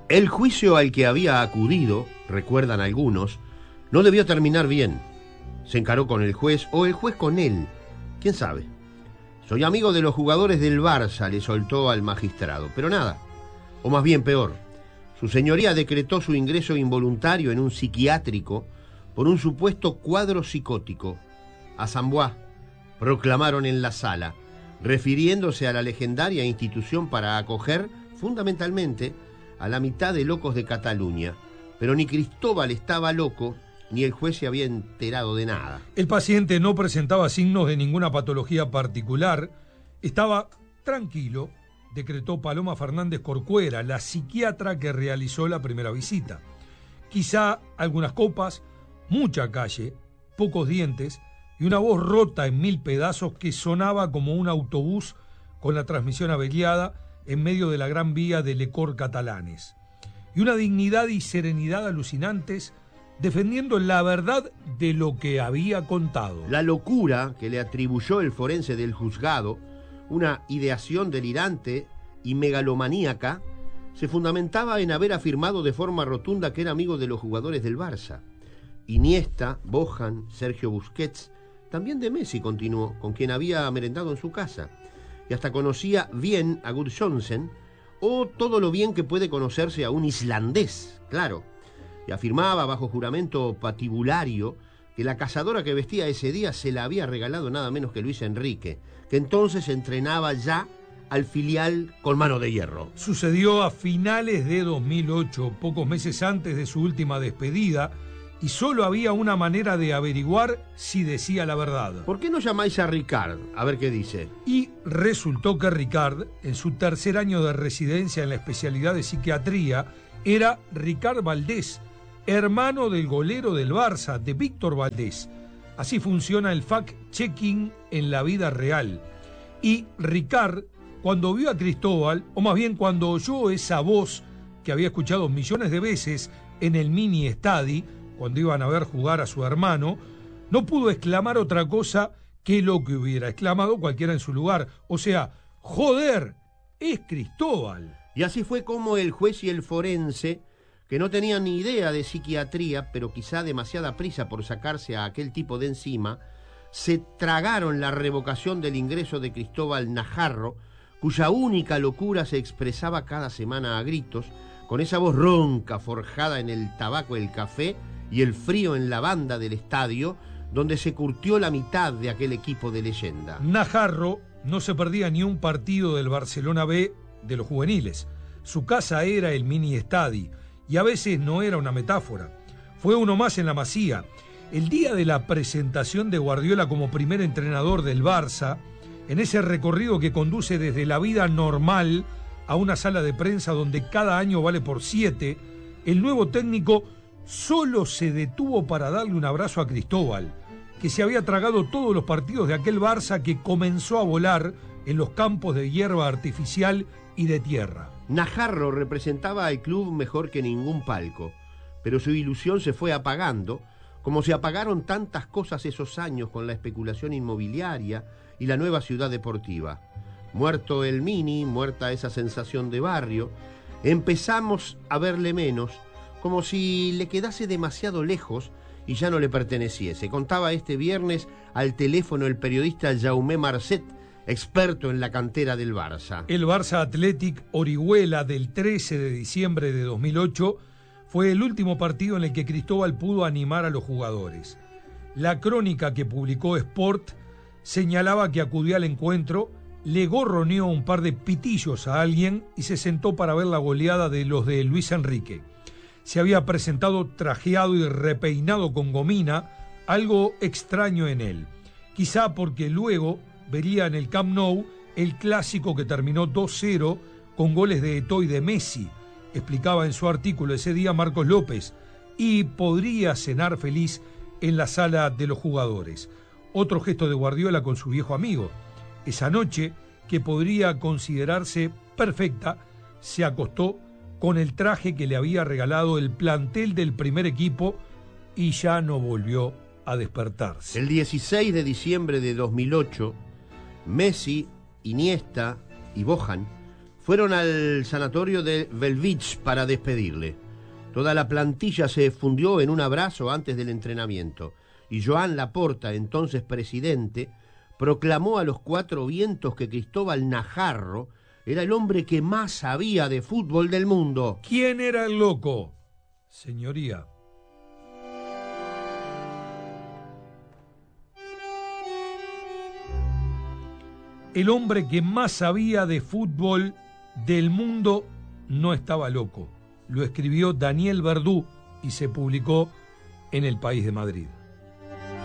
El juicio al que había acudido, recuerdan algunos, no debió terminar bien. Se encaró con el juez o el juez con él, quién sabe. Soy amigo de los jugadores del Barça, le soltó al magistrado, pero nada, o más bien peor. Su señoría decretó su ingreso involuntario en un psiquiátrico por un supuesto cuadro psicótico. A Sambois, proclamaron en la sala, refiriéndose a la legendaria institución para acoger, fundamentalmente, a la mitad de locos de Cataluña. Pero ni Cristóbal estaba loco, ni el juez se había enterado de nada. El paciente no presentaba signos de ninguna patología particular, estaba tranquilo, decretó Paloma Fernández Corcuera, la psiquiatra que realizó la primera visita. Quizá algunas copas, mucha calle, pocos dientes y una voz rota en 1000 pedazos que sonaba como un autobús con la transmisión averiada en medio de la gran vía de Lecor Catalanes. Y una dignidad y serenidad alucinantes defendiendo la verdad de lo que había contado. La locura que le atribuyó el forense del juzgado, una ideación delirante y megalomaníaca, se fundamentaba en haber afirmado de forma rotunda que era amigo de los jugadores del Barça. Iniesta, Bojan, Sergio Busquets, también de Messi continuó, con quien había merendado en su casa, y hasta conocía bien a Gur Johnsen, o todo lo bien que puede conocerse a un islandés, claro, y afirmaba bajo juramento patibulario que la cazadora que vestía ese día se la había regalado nada menos que Luis Enrique, que entonces entrenaba ya al filial con mano de hierro. Sucedió a finales de 2008, pocos meses antes de su última despedida, y solo había una manera de averiguar si decía la verdad. ¿Por qué no llamáis a Ricard? A ver qué dice. Y resultó que Ricard, en su tercer año de residencia en la especialidad de psiquiatría, era Ricard Valdés, hermano del golero del Barça, de Víctor Valdés. Así funciona el fact-checking en la vida real. Y Ricard, cuando vio a Cristóbal, o más bien cuando oyó esa voz que había escuchado millones de veces en el mini estadi, cuando iban a ver jugar a su hermano, no pudo exclamar otra cosa que lo que hubiera exclamado cualquiera en su lugar. O sea, ¡joder! ¡Es Cristóbal! Y así fue como el juez y el forense, que no tenían ni idea de psiquiatría, pero quizá demasiada prisa por sacarse a aquel tipo de encima, se tragaron la revocación del ingreso de Cristóbal Najarro, cuya única locura se expresaba cada semana a gritos, con esa voz ronca forjada en el tabaco, el café y el frío en la banda del estadio, donde se curtió la mitad de aquel equipo de leyenda. Najarro no se perdía ni un partido del Barcelona B de los juveniles. Su casa era el mini estadi, y a veces no era una metáfora. Fue uno más en la Masía. El día de la presentación de Guardiola como primer entrenador del Barça, en ese recorrido que conduce desde la vida normal a una sala de prensa donde cada año vale por 7, el nuevo técnico solo se detuvo para darle un abrazo a Cristóbal, que se había tragado todos los partidos de aquel Barça que comenzó a volar en los campos de hierba artificial y de tierra. Najarro representaba al club mejor que ningún palco, pero su ilusión se fue apagando, como se apagaron tantas cosas esos años con la especulación inmobiliaria y la nueva ciudad deportiva. Muerto el Mini, muerta esa sensación de barrio, empezamos a verle menos, como si le quedase demasiado lejos y ya no le perteneciese. Contaba este viernes al teléfono el periodista Jaume Marcet, experto en la cantera del Barça. El Barça Athletic Orihuela del 13 de diciembre de 2008 fue el último partido en el que Cristóbal pudo animar a los jugadores. La crónica que publicó Sport señalaba que acudió al encuentro, le gorroneó un par de pitillos a alguien y se sentó para ver la goleada de los de Luis Enrique. Se había presentado trajeado y repeinado con gomina, algo extraño en él. Quizá porque luego vería en el Camp Nou el clásico que terminó 2-0 con goles de Eto'o y de Messi, explicaba en su artículo ese día Marcos López, y podría cenar feliz en la sala de los jugadores. Otro gesto de Guardiola con su viejo amigo. Esa noche, que podría considerarse perfecta, se acostó con el traje que le había regalado el plantel del primer equipo y ya no volvió a despertarse. El 16 de diciembre de 2008, Messi, Iniesta y Bojan fueron al sanatorio de Velvich para despedirle. Toda la plantilla se fundió en un abrazo antes del entrenamiento y Joan Laporta, entonces presidente, proclamó a los cuatro vientos que Cristóbal Najarro era el hombre que más sabía de fútbol del mundo. ¿Quién era el loco, señoría? El hombre que más sabía de fútbol del mundo no estaba loco. Lo escribió Daniel Verdú y se publicó en El País de Madrid.